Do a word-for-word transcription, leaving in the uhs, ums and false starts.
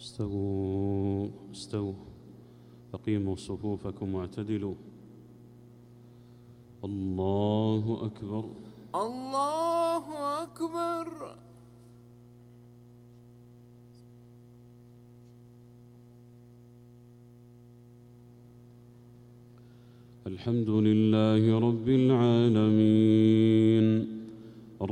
استووا استووا أقيموا صفوفكم واعتدلوا. الله أكبر الله أكبر. الحمد لله رب العالمين